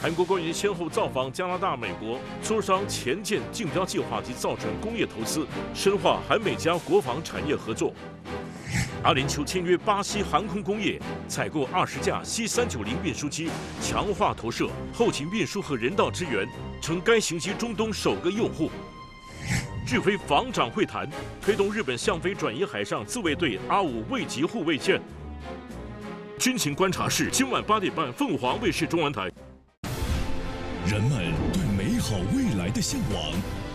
韩国官员先后造访加拿大、美国，磋商前舰竞标计划及造船工业投资，深化韩美加国防产业合作。阿联酋签约巴西航空工业，采购20架C390运输机，强化投射、后勤运输和人道支援，成该型机中东首个用户。日菲防长会谈推动日本向非转移海上自卫队阿5卫级护卫舰。军情观察室今晚8点半，凤凰卫视中文台。 人们对美好未来的向往，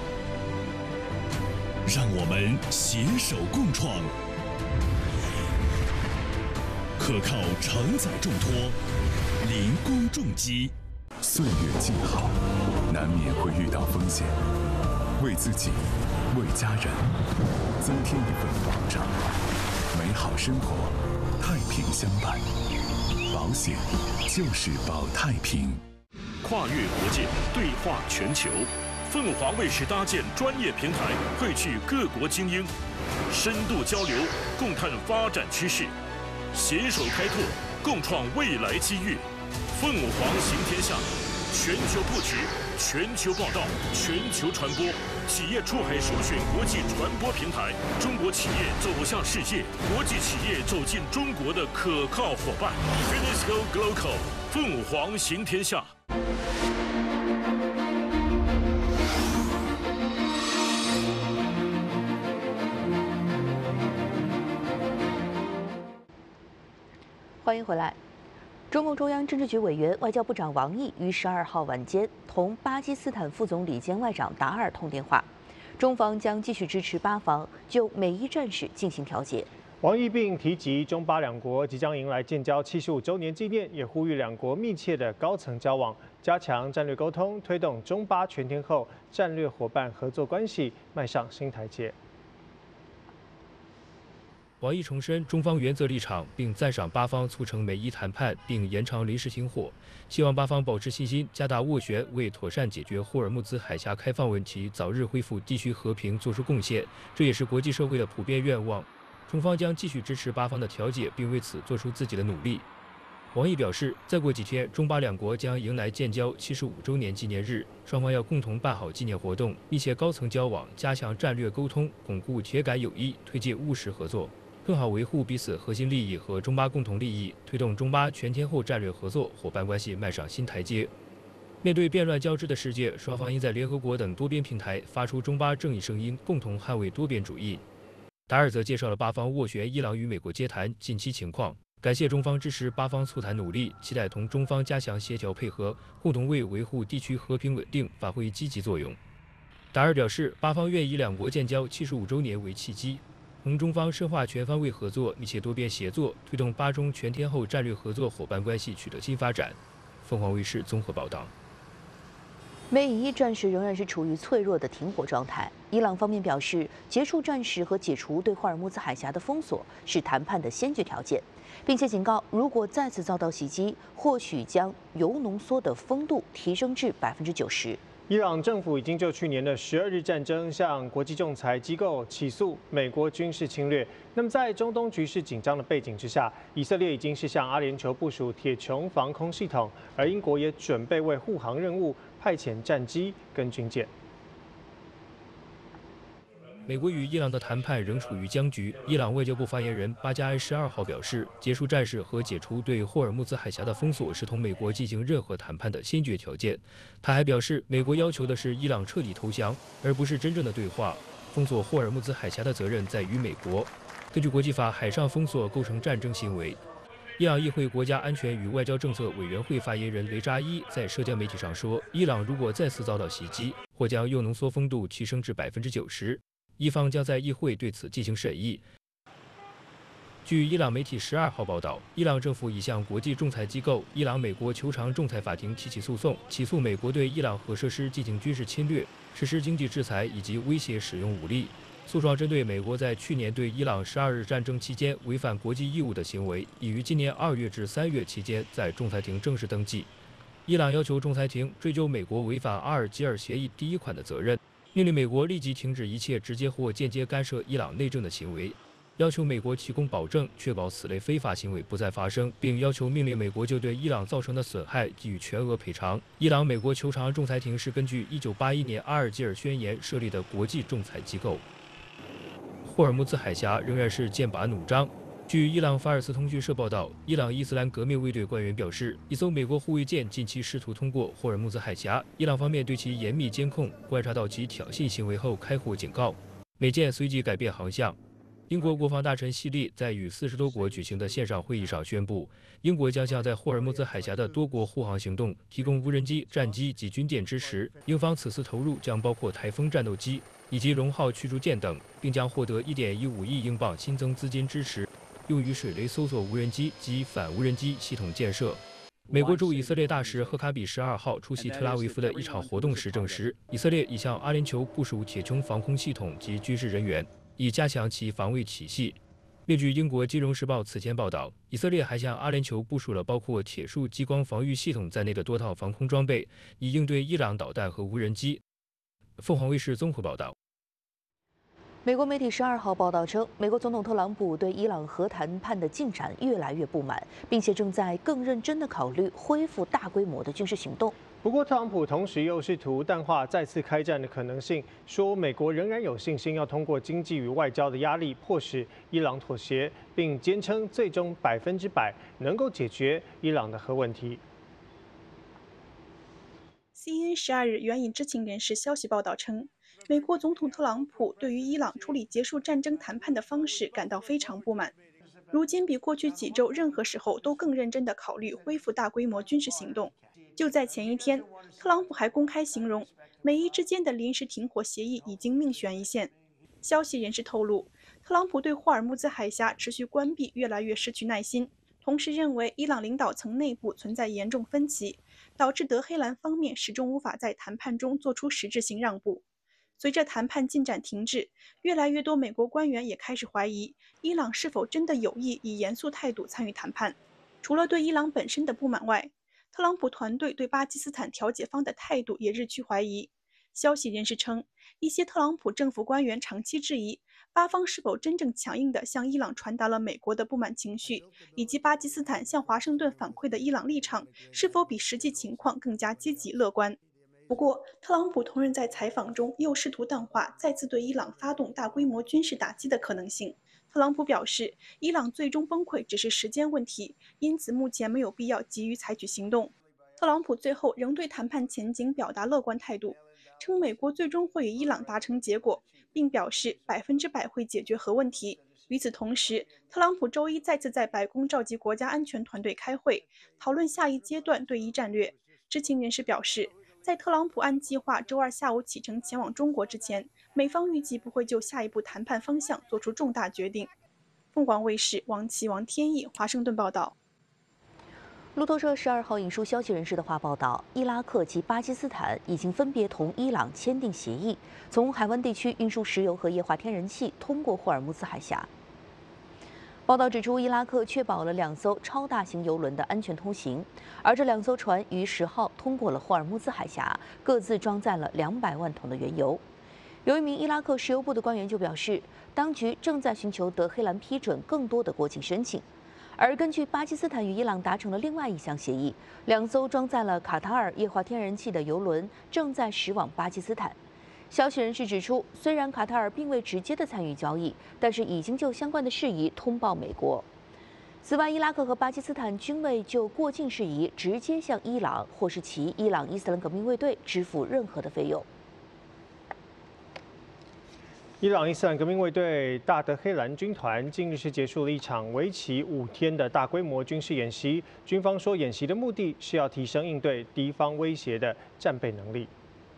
让我们携手共创。可靠承载重托，零工重机。 岁月静好，难免会遇到风险，为自己，为家人，增添一份保障。美好生活，太平相伴。保险就是保太平。 跨越国界，对话全球。凤凰卫视搭建专业平台，汇聚各国精英，深度交流，共探发展趋势。携手开拓，共创未来机遇。凤凰行天下，全球布局，全球报道，全球传播。企业出海首选国际传播平台，中国企业走向世界，国际企业走进中国的可靠伙伴。Finisco Global， 凤凰行天下。 欢迎回来。中共中央政治局委员、外交部长王毅于12号晚间同巴基斯坦副总理兼外长达尔通电话，中方将继续支持巴方就美伊战事进行调解。 王毅并提及中巴两国即将迎来建交75周年纪念，也呼吁两国密切的高层交往，加强战略沟通，推动中巴全天候战略伙伴合作关系迈上新台阶。 王毅重申中方原则立场，并赞赏巴方促成美伊谈判并延长临时停火，希望巴方保持信心，加大斡旋，为妥善解决霍尔木兹海峡开放问题、早日恢复地区和平做出贡献，这也是国际社会的普遍愿望。中方将继续支持巴方的调解，并为此做出自己的努力。王毅表示，再过几天，中巴两国将迎来建交75周年纪念日，双方要共同办好纪念活动，密切高层交往，加强战略沟通，巩固铁杆友谊，推进务实合作。更好维护彼此核心利益和中巴共同利益，推动中巴全天候战略合作伙伴关系迈上新台阶。面对变乱交织的世界，双方应在联合国等多边平台发出中巴正义声音，共同捍卫多边主义。达尔则介绍了巴方斡旋伊朗与美国接谈近期情况，感谢中方支持巴方促谈努力，期待同中方加强协调配合，共同为维护地区和平稳定发挥积极作用。达尔表示，巴方愿以两国建交75周年为契机，同中方深化全方位合作，密切多边协作，推动巴中全天候战略合作伙伴关系取得新发展。凤凰卫视综合报道。 美以伊战事仍然是处于脆弱的停火状态。伊朗方面表示，结束战事和解除对霍尔木兹海峡的封锁是谈判的先决条件，并且警告，如果再次遭到袭击，或许将铀浓缩的风度提升至90%。 伊朗政府已经就去年的12日战争向国际仲裁机构起诉美国军事侵略。那么，在中东局势紧张的背景之下，以色列已经是向阿联酋部署铁穹防空系统，而英国也准备为护航任务派遣战机跟军舰。 美国与伊朗的谈判仍处于僵局。伊朗外交部发言人巴加埃12号表示，结束战事和解除对霍尔木兹海峡的封锁是同美国进行任何谈判的先决条件。他还表示，美国要求的是伊朗彻底投降，而不是真正的对话。封锁霍尔木兹海峡的责任在于美国。根据国际法，海上封锁构成战争行为。伊朗议会国家安全与外交政策委员会发言人雷扎伊在社交媒体上说，伊朗如果再次遭到袭击，或将铀浓缩风度提升至90%。伊方将在议会对此进行审议。据伊朗媒体12号报道，伊朗政府已向国际仲裁机构伊朗美国求偿仲裁法庭提起诉讼，起诉美国对伊朗核设施进行军事侵略、实施经济制裁以及威胁使用武力。诉状针对美国在去年对伊朗12日战争期间违反国际义务的行为，已于今年2月至3月期间在仲裁庭正式登记。伊朗要求仲裁庭追究美国违反阿尔及尔协议第1款的责任，命令美国立即停止一切直接或间接干涉伊朗内政的行为， 要求美国提供保证，确保此类非法行为不再发生，并要求命令美国就对伊朗造成的损害给予全额赔偿。伊朗美国求偿仲裁庭是根据1981年阿尔及尔宣言设立的国际仲裁机构。霍尔木兹海峡仍然是剑拔弩张。据伊朗法尔斯通讯社报道，伊朗伊斯兰革命卫队官员表示，一艘美国护卫舰近期试图通过霍尔木兹海峡，伊朗方面对其严密监控，观察到其挑衅行为后开火警告，美舰随即改变航向。英国国防大臣希利在与40多国举行的线上会议上宣布，英国将向在霍尔木兹海峡的多国护航行动提供无人机、战机及军舰支持。英方此次投入将包括台风战斗机以及龙号驱逐舰等，并将获得1.15亿英镑新增资金支持，用于水雷搜索无人机及反无人机系统建设。美国驻以色列大使赫卡比12号出席特拉维夫的一场活动时证实，以色列已向阿联酋部署铁穹防空系统及军事人员，以加强其防卫体系。另据英国《金融时报》此前报道，以色列还向阿联酋部署了包括铁树激光防御系统在内的多套防空装备，以应对伊朗导弹和无人机。凤凰卫视综合报道。 美国媒体12号报道称，美国总统特朗普对伊朗核谈判的进展越来越不满，并且正在更认真地考虑恢复大规模的军事行动。 不过，特朗普同时又试图淡化再次开战的可能性，说美国仍然有信心要通过经济与外交的压力迫使伊朗妥协，并坚称最终100%能够解决伊朗的核问题。 CNN 12日援引知情人士消息报道称，美国总统特朗普对于伊朗处理结束战争谈判的方式感到非常不满，如今比过去几周任何时候都更认真地考虑恢复大规模军事行动。就在前一天，特朗普还公开形容美伊之间的临时停火协议已经命悬一线。消息人士透露，特朗普对霍尔木兹海峡持续关闭越来越失去耐心，同时认为伊朗领导层内部存在严重分歧，导致德黑兰方面始终无法在谈判中做出实质性让步。随着谈判进展停滞，越来越多美国官员也开始怀疑伊朗是否真的有意以严肃态度参与谈判。除了对伊朗本身的不满外，特朗普团队对巴基斯坦调解方的态度也日趋怀疑。消息人士称，一些特朗普政府官员长期质疑巴方是否真正强硬地向伊朗传达了美国的不满情绪，以及巴基斯坦向华盛顿反馈的伊朗立场是否比实际情况更加积极乐观。不过，特朗普同人在采访中又试图淡化再次对伊朗发动大规模军事打击的可能性。特朗普表示，伊朗最终崩溃只是时间问题，因此目前没有必要急于采取行动。特朗普最后仍对谈判前景表达乐观态度，称美国最终会与伊朗达成结果，并表示100%会解决核问题。与此同时，特朗普周一再次在白宫召集国家安全团队开会，讨论下一阶段对伊战略。知情人士表示，在特朗普按计划周二下午启程前往中国之前，美方预计不会就下一步谈判方向做出重大决定。凤凰卫视王琦、王天意华盛顿报道。 路透社12号引述消息人士的话报道，伊拉克及巴基斯坦已经分别同伊朗签订协议，从海湾地区运输石油和液化天然气通过霍尔木兹海峡。报道指出，伊拉克确保了2艘超大型油轮的安全通行，而这2艘船于10号通过了霍尔木兹海峡，各自装载了200万桶的原油。有一名伊拉克石油部的官员就表示，当局正在寻求德黑兰批准更多的过境申请。而根据巴基斯坦与伊朗达成了另外一项协议，2艘装载了卡塔尔液化天然气的油轮正在驶往巴基斯坦。消息人士指出，虽然卡塔尔并未直接的参与交易，但是已经就相关的事宜通报美国。此外，伊拉克和巴基斯坦均未就过境事宜直接向伊朗或是其伊朗伊斯兰革命卫队支付任何的费用。 伊朗伊斯兰革命卫队大德黑兰军团近日是结束了一场为期5天的大规模军事演习。军方说，演习的目的是要提升应对敌方威胁的战备能力。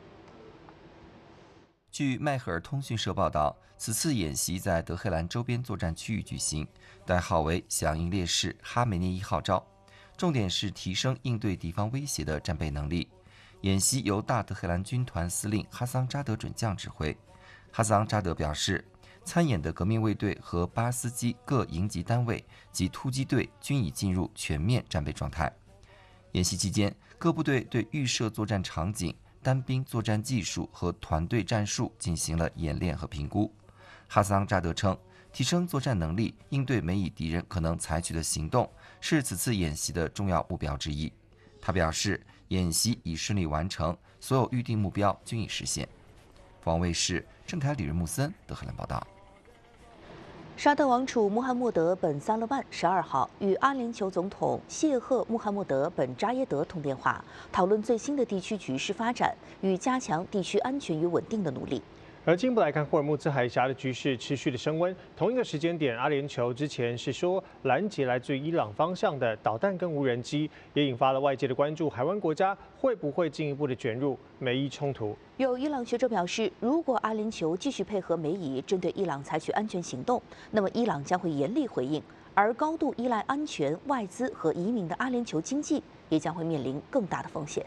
据迈赫尔通讯社报道，此次演习在德黑兰周边作战区域举行，代号为“响应烈士哈梅内伊号召”，重点是提升应对敌方威胁的战备能力。演习由大德黑兰军团司令哈桑扎德准将指挥。哈桑扎德表示，参演的革命卫队和巴斯基各营级单位及突击队均已进入全面战备状态。演习期间，各部队对预设作战场景、单兵作战技术和团队战术进行了演练和评估。哈桑扎德称， 提升作战能力，应对美以敌人可能采取的行动，是此次演习的重要目标之一。他表示，演习已顺利完成，所有预定目标均已实现。凤凰卫视郑凯、李瑞木森德黑兰报道。 沙特王储穆罕默德·本·萨勒曼12号与阿联酋总统谢赫·穆罕默德·本·扎耶德通电话，讨论最新的地区局势发展与加强地区安全与稳定的努力。 而进一步来看，霍尔木兹海峡的局势持续的升温。同一个时间点，阿联酋之前是说拦截来自于伊朗方向的导弹跟无人机，也引发了外界的关注。海湾国家会不会进一步的卷入美伊冲突？ 有伊朗学者表示，如果阿联酋继续配合美以针对伊朗采取安全行动，那么伊朗将会严厉回应，而高度依赖安全、外资和移民的阿联酋经济也将会面临更大的风险。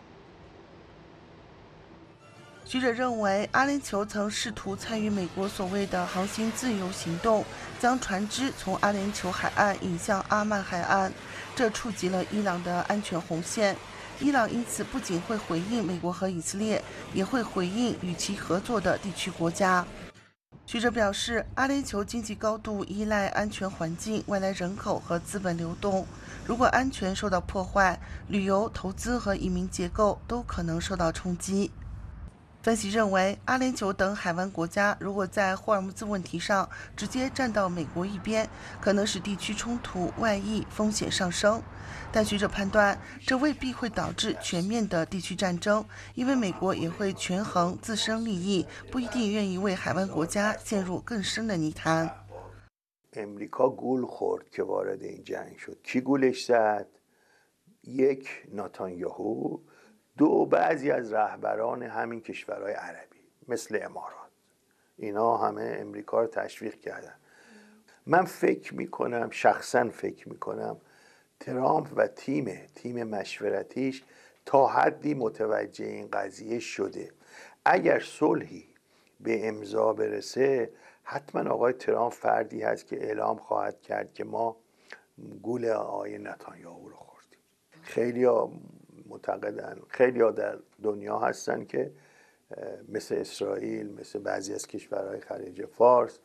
学者认为，阿联酋曾试图参与美国所谓的航行自由行动，将船只从阿联酋海岸引向阿曼海岸，这触及了伊朗的安全红线。伊朗因此不仅会回应美国和以色列，也会回应与其合作的地区国家。学者表示，阿联酋经济高度依赖安全环境、外来人口和资本流动。如果安全受到破坏，旅游、投资和移民结构都可能受到冲击。分析认为，阿联酋等海湾国家如果在霍尔木兹问题上直接站到美国一边，可能使地区冲突外溢风险上升。但学者判断，这未必会导致全面的地区战争，因为美国也会权衡自身利益，不一定愿意为海湾国家陷入更深的泥潭。 امریکا گول خورد که وارد این جنگ شد. کی گولش زد؟ یک نتانیاهو، دو بعضی از رهبران همین کشورهای عربی مثل امارات. اینا همه امریکا رو تشویق کردن. من فکر میکنم، شخصا فکر میکنم ترامپ و تیم مشورتیش تا حدی متوجه این قضیه شده. اگر صلحی به امضا برسه، حتما آقای ترامپ فردی هست که اعلام خواهد کرد که ما گول آقای نتانیاهو رو خوردیم. خیلی‌ها معتقدن، خیلی‌ها در دنیا هستن که مثل اسرائیل، مثل بعضی از کشورهای خلیج فارس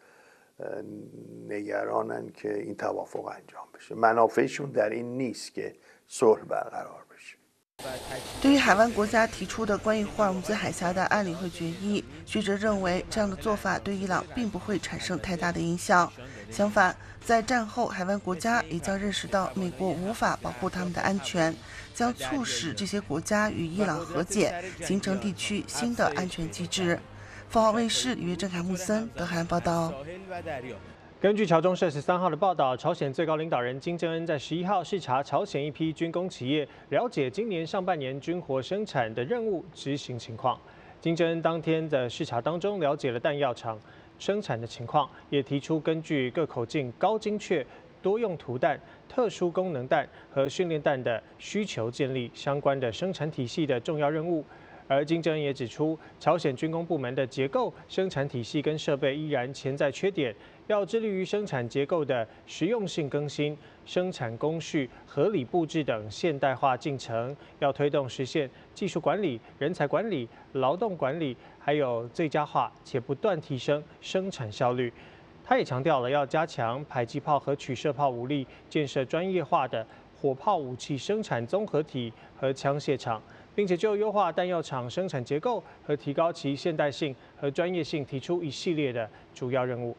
نگرانن که این توافق انجام بشه. منافعشون در این نیست که صلح برقرار بشه. 对于海湾国家提出的关于霍尔木兹海峡的安理会决议，学者认为这样的做法对伊朗并不会产生太大的影响。相反，在战后，海湾国家也将认识到美国无法保护他们的安全，将促使这些国家与伊朗和解，形成地区新的安全机制。凤凰卫视李月郑、凯木森德黑兰报道。 根据朝中社13号的报道，朝鲜最高领导人金正恩在11号视察朝鲜一批军工企业，了解今年上半年军火生产的任务执行情况。金正恩当天的视察当中，了解了弹药厂生产的情况，也提出根据各口径高精确多用途弹、特殊功能弹和训练弹的需求，建立相关的生产体系的重要任务。而金正恩也指出，朝鲜军工部门的结构、生产体系跟设备依然潜在缺点，要致力于生产结构的实用性更新、生产工序合理布置等现代化进程，要推动实现技术管理、人才管理、劳动管理，还有最佳化，且不断提升生产效率。他也强调了要加强迫击炮和取射炮武力，建设专业化的火炮武器生产综合体和枪械厂，并且就优化弹药厂生产结构和提高其现代性和专业性提出一系列的主要任务。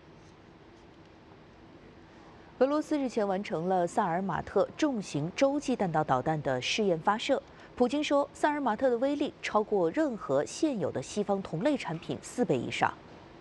俄罗斯日前完成了萨尔马特重型洲际弹道导弹的试验发射。普京说，萨尔马特的威力超过任何现有的西方同类产品4倍以上。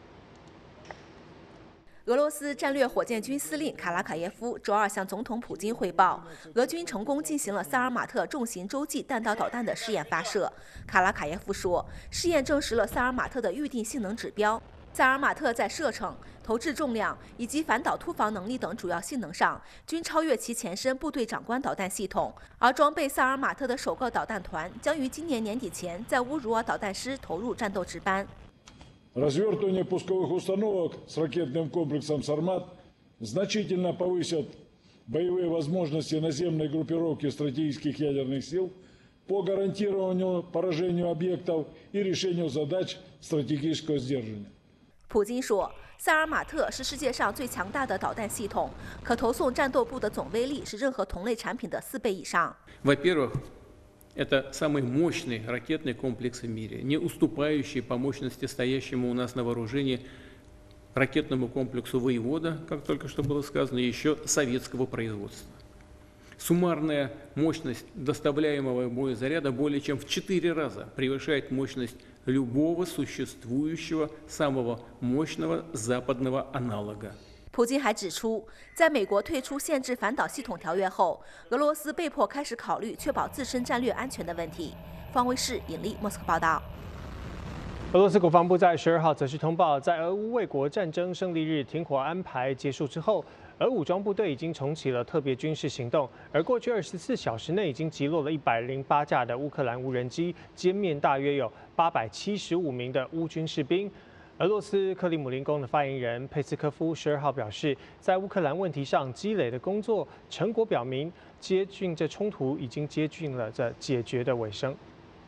俄罗斯战略火箭军司令卡拉卡耶夫周二向总统普京汇报，俄军成功进行了萨尔马特重型洲际弹道导弹的试验发射。卡拉卡耶夫说，试验证实了萨尔马特的预定性能指标。萨尔马特在射程、投掷重量以及反导突防能力等主要性能上，均超越其前身部队长官导弹系统。而装备萨尔马特的首个导弹团将于今年年底前在乌茹尔导弹师投入战斗值班。 Развертывание пусковых установок с ракетным комплексом «Сармат» значительно повысит боевые возможности наземной группировки стратегических ядерных сил по гарантированию поражению объектов и решению задач стратегического сдерживания. 普京说， 萨尔马特是世界上最强大的导弹系统，可投送战斗部的总威力是任何同类产品的4倍以上。 Во-первых, это самый мощный ракетный комплекс в мире, не уступающий по мощности стоящему у нас на вооружении ракетному комплексу «Воевода», как только что было сказано, еще советского производства. Суммарная мощность доставляемого боезаряда более чем в 4 раза превышает мощность любого существующего самого мощного западного аналога. 普京还指出，在美国退出限制反导系统条约后，俄罗斯被迫开始考虑确保自身战略安全的问题。方卫视引力莫斯科报道。 俄罗斯国防部在12号则是通报，在俄乌卫国战争胜利日停火安排结束之后，俄武装部队已经重启了特别军事行动，而过去24小时内已经击落了108架的乌克兰无人机，歼灭大约有875名的乌军士兵。俄罗斯克里姆林宫的发言人佩斯科夫12号表示，在乌克兰问题上积累的工作成果表明，这冲突已经接近了这解决的尾声。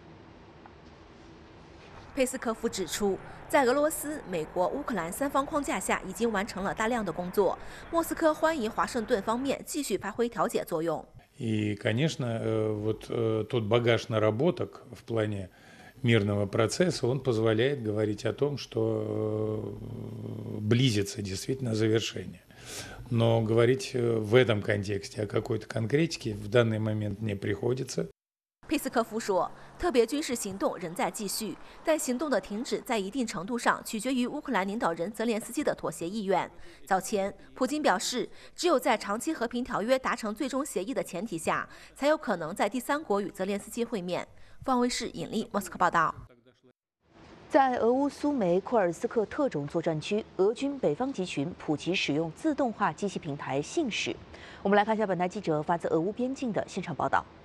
佩斯科夫指出，在俄罗斯、美国、乌克兰3方框架下，已经完成了大量的工作。莫斯科欢迎华盛顿方面继续发挥调解作用。 И, конечно, вот тот багаж наработок в плане мирного процесса, он позволяет говорить о том, что близится действительно завершение. Но говорить в этом контексте о какой-то конкретике в данный момент не приходится. 佩斯科夫说，特别军事行动仍在继续，但行动的停止在一定程度上取决于乌克兰领导人泽连斯基的妥协意愿。早前，普京表示，只有在长期和平条约达成最终协议的前提下，才有可能在第3国与泽连斯基会面。方卫视引力莫斯科报道。 在俄乌苏梅库尔斯克特种作战区，俄军北方集群普及使用自动化机器平台信使。我们来看一下本台记者发自俄乌边境的现场报道。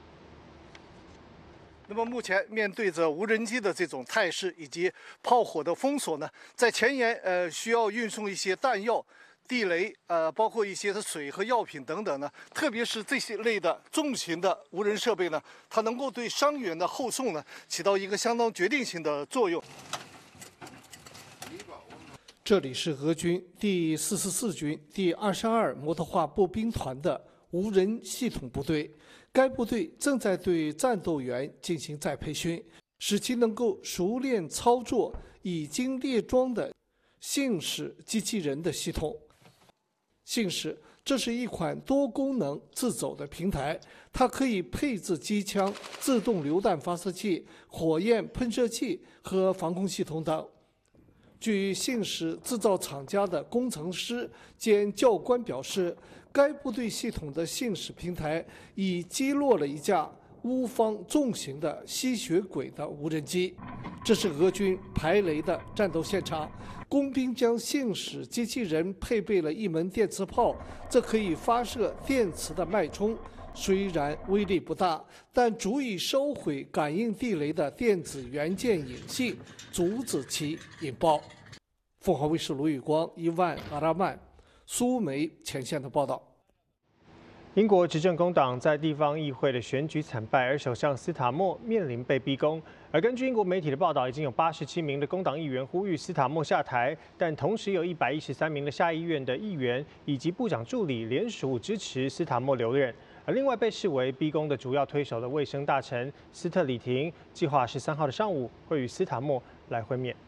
那么目前面对着无人机的这种态势以及炮火的封锁呢，在前沿需要运送一些弹药、地雷包括一些的水和药品等等呢，特别是这些类的重型的无人设备呢，它能够对伤员的后送呢起到一个相当决定性的作用。这里是俄军第44军第22摩托化步兵团的无人系统部队。该部队正在对战斗员进行再培训，使其能够熟练操作已经列装的信使机器人的系统。信使，这是一款多功能自走的平台，它可以配置机枪、自动榴弹发射器、火焰喷射器和防空系统等。据信使制造厂家的工程师兼教官表示，该部队系统的信使平台已击落了一架乌方重型的吸血鬼的无人机。这是俄军排雷的战斗现场，工兵将信使机器人配备了一门电磁炮，这可以发射电磁的脉冲。虽然威力不大，但足以烧毁感应地雷的电子元件引信，阻止其引爆。凤凰卫视卢宇光、伊万阿拉曼、苏梅前线的报道。 英国执政工党在地方议会的选举惨败，而首相斯塔默面临被逼宫。而根据英国媒体的报道，已经有87名的工党议员呼吁斯塔默下台，但同时有113名的下议院的议员以及部长助理联署支持斯塔默留任。而另外被视为逼宫的主要推手的卫生大臣斯特里廷，计划13号的上午会与斯塔默来会面。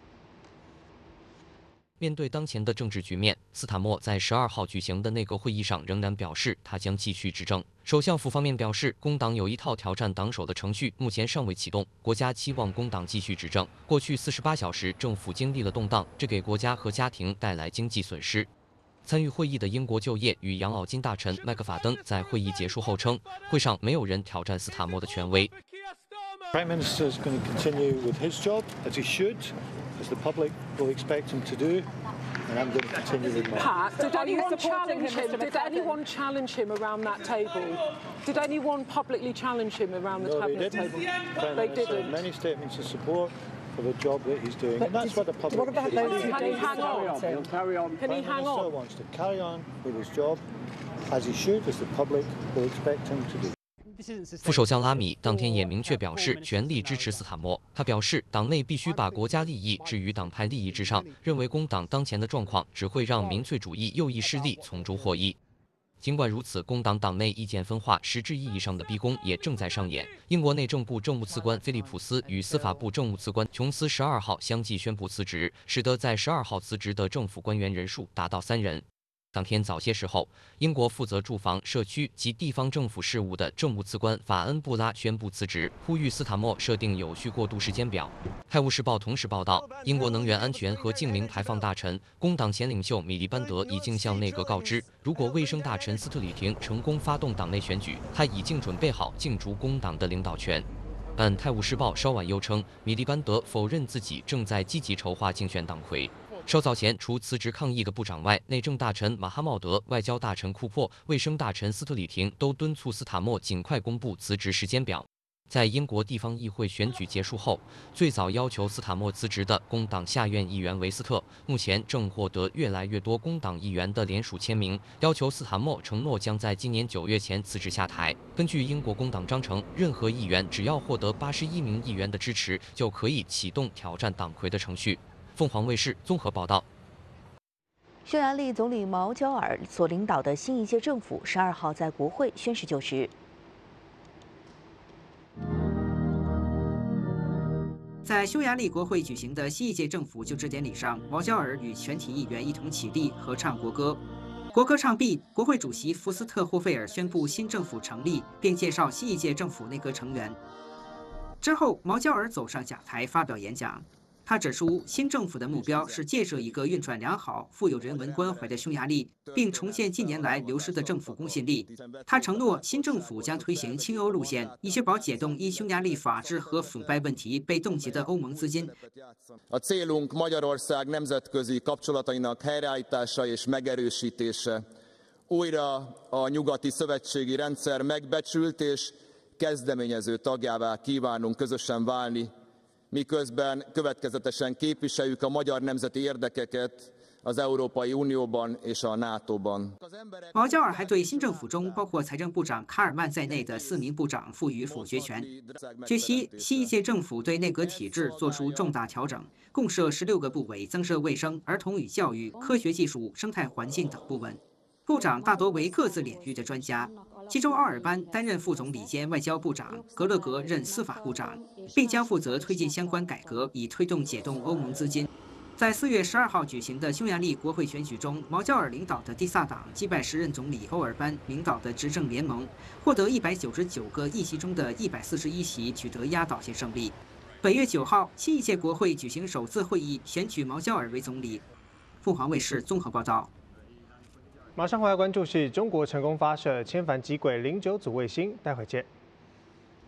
面对当前的政治局面，斯塔默在12号举行的内阁会议上仍然表示，他将继续执政。首相府方面表示，工党有一套挑战党首的程序，目前尚未启动。国家期望工党继续执政。过去48小时，政府经历了动荡，这给国家和家庭带来经济损失。参与会议的英国就业与养老金大臣麦克法登在会议结束后称，会上没有人挑战斯塔默的权威。 Prime Minister is going to continue with his job as he should, as the public will expect him to do, and I'm going to continue with mine. Pat, did anyone challenge him? Did anyone challenge him around that table? Did anyone publicly challenge him around the cabinet table? They didn't. Many statements of support for the job that he's doing, and that's what the public. What about those who can he hang on? Can he hang on? Prime Minister wants to carry on with his job as he should, as the public will expect him to do. 副首相拉米当天也明确表示全力支持斯塔莫。他表示，党内必须把国家利益置于党派利益之上，认为工党当前的状况只会让民粹主义右翼势力从中获益。尽管如此，工党党内意见分化实质意义上的逼宫也正在上演。英国内政部政务次官菲利普斯与司法部政务次官琼斯12号相继宣布辞职，使得在12号辞职的政府官员人数达到3人。当天早些时候，英国负责住房、社区及地方政府事务的政务次官法恩布拉宣布辞职，呼吁斯塔莫设定有序过渡时间表。《泰晤士报》同时报道，英国能源安全和净零排放大臣、工党前领袖米利班德已经向内阁告知，如果卫生大臣斯特里廷成功发动党内选举，他已经准备好竞逐工党的领导权。但《泰晤士报》稍晚又称，米利班德否认自己正在积极筹划竞选党魁。稍早前，除辞职抗议的部长外，内政大臣马哈茂德、外交大臣库珀、卫生大臣斯特里廷都敦促斯塔莫尽快公布辞职时间表。在英国地方议会选举结束后，最早要求斯塔莫辞职的工党下院议员维斯特，目前正获得越来越多工党议员的联署签名，要求斯塔莫承诺将在今年9月前辞职下台。根据英国工党章程，任何议员只要获得81名议员的支持，就可以启动挑战党魁的程序。凤凰卫视综合报道。 匈牙利总理毛焦尔所领导的新一届政府12号在国会宣誓就职。 在匈牙利国会举行的新一届政府就职典礼上，毛焦尔与全体议员一同起立合唱国歌。国歌唱毕，国会主席福斯特霍费尔宣布新政府成立，并介绍新一届政府内阁成员。之后，毛焦尔走上讲台发表演讲。他指出，新政府的目标是建设一个运转良好、富有人文关怀的匈牙利，并重建近年来流失的政府公信力。他承诺，新政府将推行亲欧路线，以确保解冻因匈牙利法治和腐败问题被冻结的欧盟资金。 A célunk Magyarország nemzetközi kapcsolatainak helyreállítása és megerősítése. Újra a nyugati szövetségi rendszer megbecsült és kezdeményező tagjává kívánunk közösen válni.Miközben következetesen képviseljük a magyar nemzeti érdekeket az Európai Unióban és a NATO-ban。 毛焦尔还对新政府中包括财政部长卡尔曼在内的4名部长赋予否决权。据悉，新一届政府对内阁体制作出重大调整，共设16个部委，增设卫生、儿童与教育、科学技术、生态环境等部门。部长大多为各自领域的专家。其中，奥尔班担任副总理兼外交部长，格勒格任司法部长，并将负责推进相关改革，以推动解冻欧盟资金。在4月12号举行的匈牙利国会选举中，毛焦尔领导的第萨党击败时任总理欧尔班领导的执政联盟，获得199个议席中的141席，取得压倒性胜利。本月9号，新一届国会举行首次会议，选举毛焦尔为总理。凤凰卫视综合报道。 马上回来关注是中国成功发射千帆极轨09组卫星，待会见。